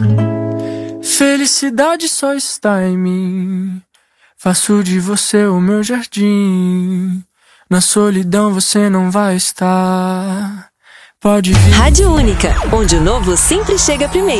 Felicidade só está em mim. Faço de você o meu jardim. Na solidão você não vai estar. Pode vir. Rádio Única, onde o novo sempre chega primeiro.